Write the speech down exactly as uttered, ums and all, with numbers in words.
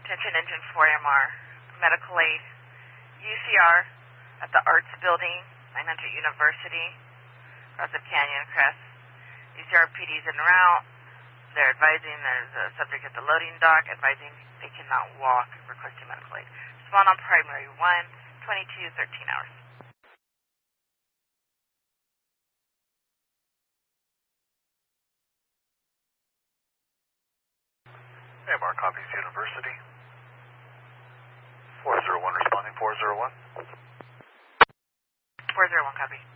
Attention Engine four M R, medical aid, U C R at the Arts Building, nine hundred University, Gossip Canyon Crest. U C R P D's en route. They're advising there's a subject at the loading dock, advising they cannot walk, requesting medical aid. Spawn on primary one, twenty-two, thirteen hours. M R copies University. four zero one responding, four zero one. four zero one copy.